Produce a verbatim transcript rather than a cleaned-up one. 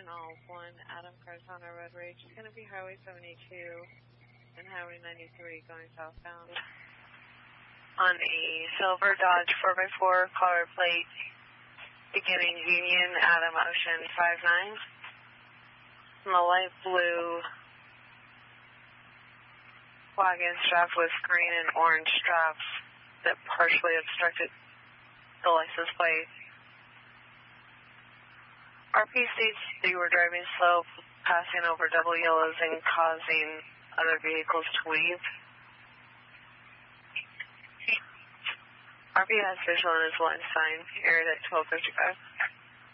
Signal one, Adam Carzana, Red Ridge. It's going to be Highway seventy-two and Highway ninety-three going southbound. On a silver Dodge four by four color plate, beginning Union, Adam Ocean five nine. And the light blue wagon strapped with green and orange straps that partially obstructed the license plate. R P states they were driving slow, passing over double yellows and causing other vehicles to weave. R P has visual on his line sign, aired at twelve fifty-five.